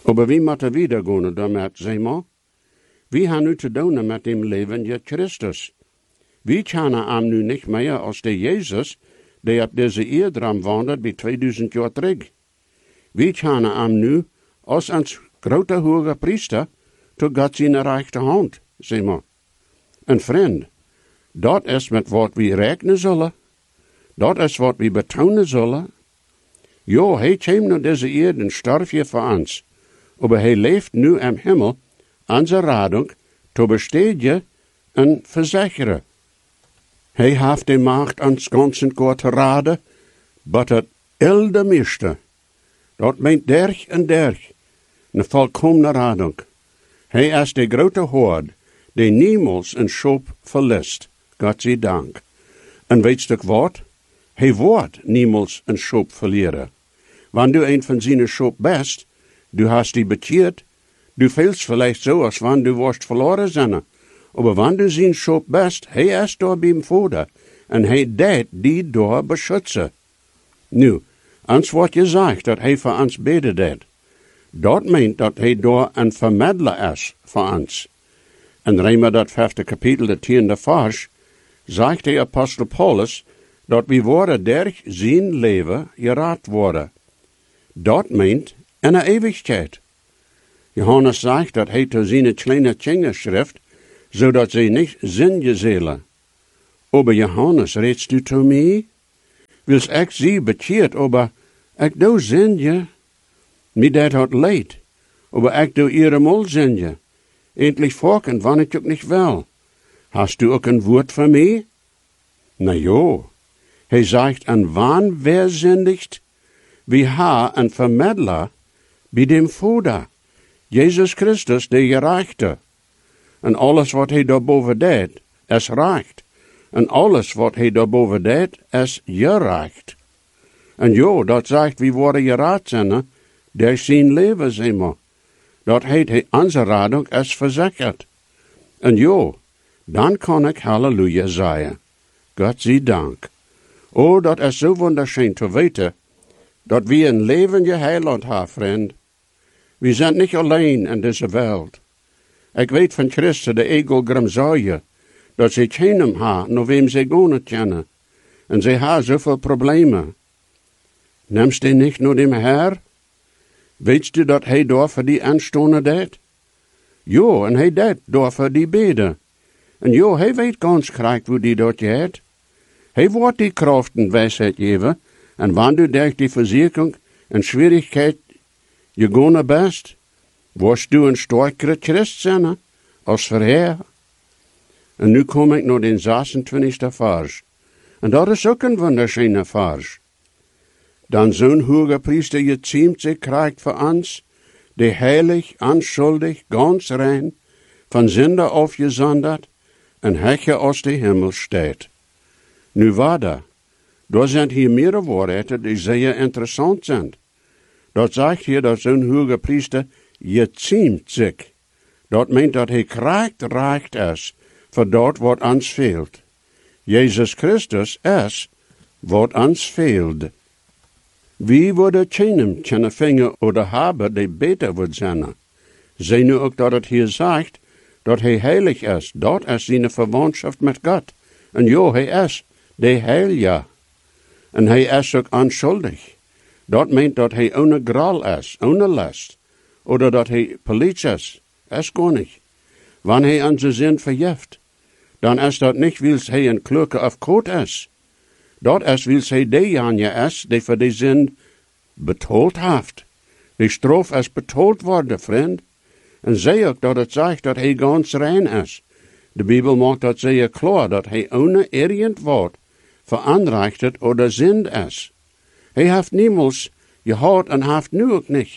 Aber wie moeten we daar gaan daarmee, zeg maar? Wie hebben nu te doen met dem leven je Christus? Wie kennen hem nu niet meer als de Jezus, die op deze eerdram wandelt bij 2000 jaar terug? Wie kennen hem nu als ons grote hoge priester, tot God zijn rechterhand, zeg maar. En vriend, dat is met wat we rekenen zullen. Dat is wat we betonen zullen. Jo, hij kwam naar deze eerde en stierf je voor ons. Maar hij leeft nu im Himmel, onze radung, te besteden en verzekeren. Hij heeft de macht ons ganzen God te raden, but het elde meeste. Dat meent derg en derg, een volkomene radung. Hij is de grote hoord, die niemals een schop verliest, God zij dank. En weet je wat? Hij wordt niemals een schop verliezen. Wanneer du een van zijn schop best, du hast die bekeerd, du fehlst vielleicht so, als wanneer du worst verloren zijn. Aber wanneer du zijn schop best, hij is door bij hem Vader, en hij deed die door beschützen. Nu, ans wat je zegt, dat hij voor ons beden deed. Dat meent dat hij door een vermiddler is voor ons. En Römer dat 5e kapitel, de 10e vers, zegt de apostel Paulus, dat we worden durch zijn leven geraad worden. Dat meent in de eeuwigheid. Johannes zegt dat hij te zijn kleine Kinder schrift, zodat zij niet zinje zullen. Aber Johannes, redst du zu mij? Wils ik sie bekeerd, aber ik doe zinje. Mij dat hat leid, aber ik doe ihre mol zinje. Endlich volken, wann ik ook niet wel. Hast du ook een woord voor mij? Na jo, hij zegt, en wann wer sündigt? Wie ha een vermiddler bij dem Vader, Jezus Christus, de gerechte. En alles wat hij daarboven deed, is recht. En alles wat hij daarboven deed, is gerecht. En jo, dat zegt, wie worden geraad zijn, door zijn leven, zeg maar. Dat hij onze radung is verzekerd. En jo, dan kan ik halleluja zeggen. God zij dank. Oh, dat is zo wunderschön te weten, dat we een levende heiland hebben, vriend. We zijn niet alleen in deze wereld. Ik weet van Christen, de egel gramzaaien, dat ze geen hem hebben, naar wem ze gaan kennen. En ze hebben zoveel problemen. Nemst je niet naar dem Herr? Weet je dat hij door voor die aanstonden deed? Jo, en hij deed door voor die beden. En jo, hij weet ganz krijgt hoe die dat gaat. Hij wordt die kracht en wijsheid geven, en wanneer durch die verzekering en schwierigheid je gaan best, worst du een sterkere Christ zijn, als verheer. En nu kom ik naar den 26e vers. En dat is ook een wunderschöne vers. Dan zo'n hoge priester geziemt zich krijgt voor ons, die heilig, onschuldig, ganz rein, van Sünde afgezonderd, en hetje aus de Himmel steht. Nu waarde, daar zijn hier meerdere woorden die zeer interessant zijn. Dat zegt hier dat zo'n hoge priester geziemt zich. Dat meent dat hij krijgt recht is voor dat wat ons veelt. Jezus Christus is wat ons veelt. Wie worden keinem kunnen vinger oder hebben die beter wordt zijn. Zie nu ook dat het hier zegt dat hij heilig is. Dat is zijn verwantschap met God. En jo, hij is de heilige. En hij is ook onschuldig. Dat meent dat hij ohne gral is, ohne last. Oder dat hij politie is. Is gar niet. Wanneer hij onze zin verjeft, dan is dat niet wils hij een kluke of koot is. Dat is wils hij dejanje is, die voor die zin betaald heeft. Die straf is betaald worden, vriend. En zei ook dat het zegt dat hij ganz rein is. De Bijbel maakt dat zeer klaar, dat hij ohne irgend woord veranrichtet oder zind is. Hij heeft niemals gehad en heeft nu ook niet.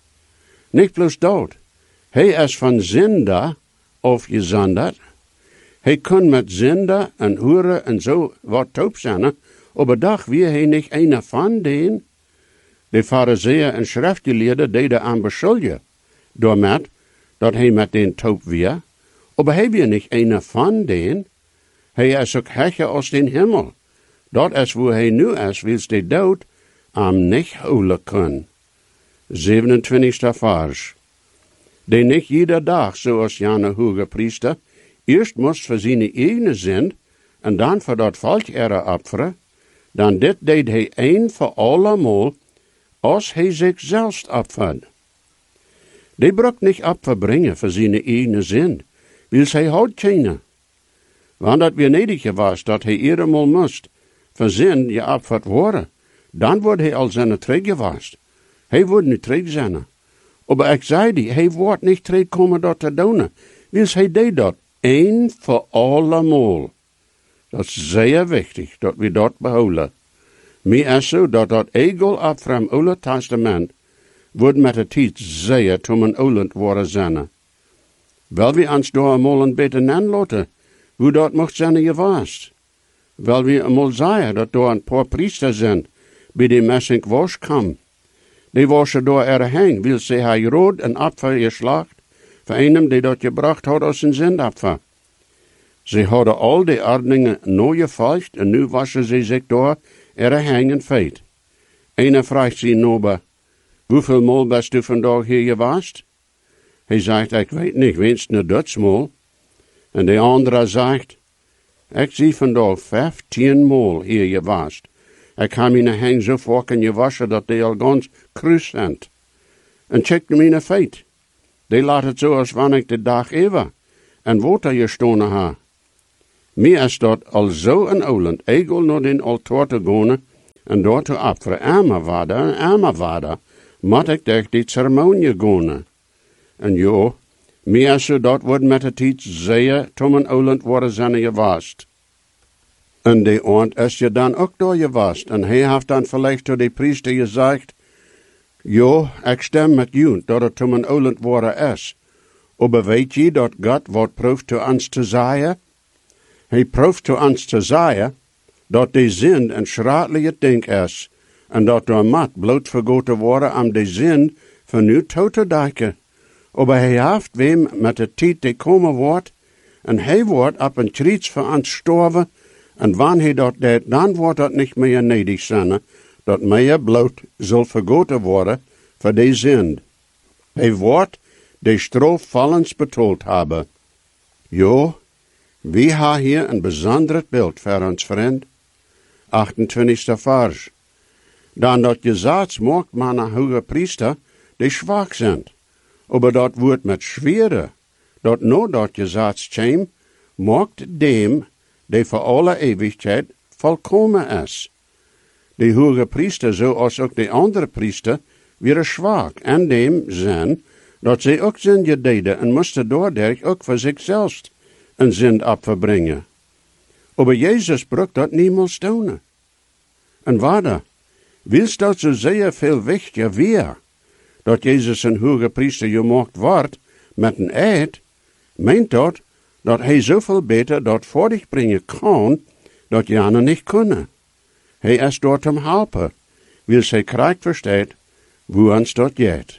Niet plus dood. Hij is van Sünde afgezonderd. Hij kon met Sünde en hoeren en zo wat taub zijn, aber doch wie hij niet een van den. De Pharisäer en schriftgeleerden deden aan beschuldigen, doormet dat hij met den taub weer, aber hij weer niet een van den. Hij is ook hecher als den Himmel. Dat is wo hij nu is, wils de dood am niet houden kan. 27e vers. die nicht jeder Dag, zoals Jane hoge priester, eerst moest voor zijn eigen zin, en dan voor dat volkere offeren, dan dit deed hij een voor allemaal, als hij zichzelf opfert. Die bruk niet opfer brengen voor zijn eigen zin, wil hij houdt keine. Want dat weer nedig was, dat hij eenmaal moest, voor zin je opfert worden, dan wordt hij al zijn teruggewast. Hij wordt niet terug zijn. Maar ik zei die, hij wordt niet terugkomen dat te doen. Wil hij deed dat, een voor allemaal. Dat is zeer wichtig, dat we dat behouden. Mij is zo dat dat egel op van het Oude Testament wordt met de tijd zeer toen een oulend worden zijn. Wel we ons door eenmaal een beetje aanlaten, hoe dat mocht zijn geweest. Wel we eenmaal zeggen dat door een paar priesters zijn, bij die messing was kwam. Die was door hang, wil ze hij rood en opfer geslacht, voor einem die dat gebracht had als een zendopfer. Ze hadden al die ordningen nooit gevolgd en nu wassen ze zich door hangen feit. Einer vraagt ze nober, hoeveel mol bist u vandaag hier geweest? Hij zegt, ik weet niet, wenst een Dutsmol. En de andere zegt, ik zie vandaag 15 mol hier geweest. Ik heb mijn hang zo vaak gewassen dat die al ganz kruis zijn. En check mijn feit. Die laat het zo als wanneer ik de dag even en water gestonen ha. Mij is dat al zo een oulend, egel naar den altaar te gaan en door te offeren, armer vader, moet ik durch die ceremonie gaan. En jo, mij is zo dat wordt met de tijd zeer tom een oulend worden zijn geweest. En die oond is je dan ook door geweest, en hij heeft dan vielleicht tot de priester gezegd, jo, ik stem met jou dat het tom een oulend worden is. Maar weet je dat God wat proeft te ons te zeggen? Hij proeft te ons te zeggen dat die zin een schradelijke ding is en dat door mat bloot vergoten worden om die zin van nu toe te dekken. Maar hij heeft wem met de tijd die komen wordt en hij wordt op een kriets voor ons sterven en wanneer hij dat deed, dan wordt dat niet meer nedig zijn dat meer bloot zal vergoten worden voor die zin. Hij wordt die straf vallens betoeld hebben. Jo, we hebben hier een bijzonder beeld voor ons vriend. 28e vers. Dan dat gezats maakt man een hoge priester, die zwak zijn. Maar dat wordt met schwere, dat no dat gezats kwam, maakt dem, die voor alle eeuwigheid volkomen is. De hoge priester, zoals ook de andere priester, weer zwak en dem zijn, dat zij ook zin deden en moesten doordat ook voor zichzelf een zendopfer brengen. Maar Jezus brukt dat niemals doen. En waarde, wilst dat zo zeer veel wichtiger weer, dat Jezus een hoge priester gemaakt wordt met een eed, meent dat hij zoveel beter dat voor dich brengen kan, dat jane niet kunnen. Hij is door te helpen, wil zij krijg versteht, hoe ons dat gaat.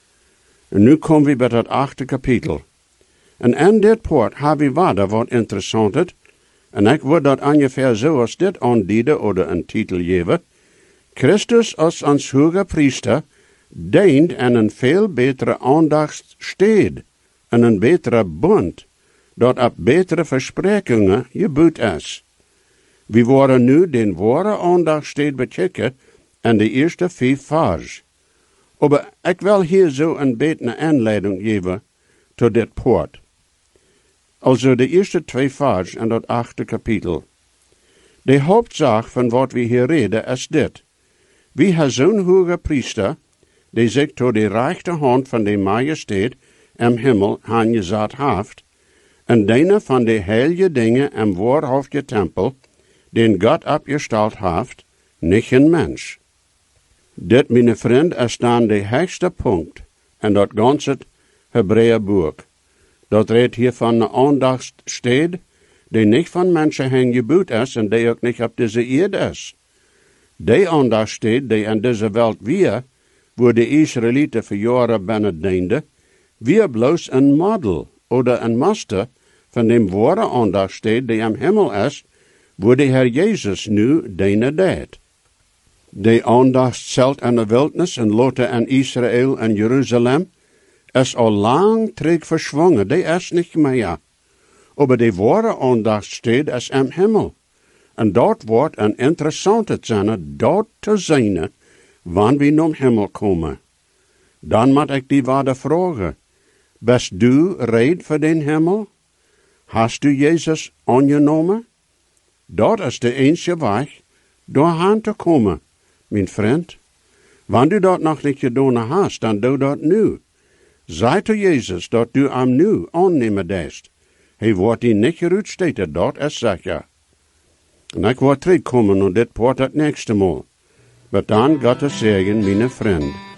En nu komen we bij dat 8e kapitel. En in dit poort hebben we waarder wat interessant. En ik wil dat ongeveer zo als dit aandienen of een titel geven. Christus als ons hoge priester dient aan een veel betere aandacht steed en een betere bond, dat op betere versprekingen gebuut is. We worden nu den ware aandacht steed bekijken en de eerste 5 vers. Maar ik wil hier zo een beetje een aanleiding geven tot dit poort. Also de eerste 2 vers en dat 8e kapitel. De hoofdzaak van wat we hier reden is dit. We hebben zo'n hoge priester, die zich tot de rechterhand van de majesteit im Himmel aangezet heeft, en deine van de heilige dingen im wahrhaftigen tempel, den God opgesteld heeft, niet een mens. Dit, mijn vriend, is dan de hoogste punt en dat ganze Hebreeënboek. Dat redt hier van een aandacht steed, die niet van mensen heen gebuut is en die ook niet op deze aarde is. Die aandacht steed, die in deze wereld weer, waar de Israëlieten voor jaren binnen dienden, weer bloos een model oder een master van dem ware aandacht steed, die im Himmel is, waar de Heer Jezus nu dienen deed. Die aandacht zelt in de wildnis en lotte in Israël en Jeruzalem, is al lang terug verschwungen, die is nicht mehr. Aber die wahre Andachtstede is im Himmel. En dort wordt een interessante zijn, dort te zijn, wanneer we naar Himmel komen. Dan moet ik die waarde vragen. Bist du red voor den Himmel? Hast du Jezus aangenomen? Dat is de enige weg, doorheen te komen, mijn vriend. Wanneer du dat nog niet gedaan hast, dan doe dat nu. Zeg to Jezus dat du hem nu aannemen dest. Hij wordt die niet geruitsteten, dat is zeker. En ik word terugkomen op dit poort het nächste Mal. Maar dan Gottes Segen, mijn vriend.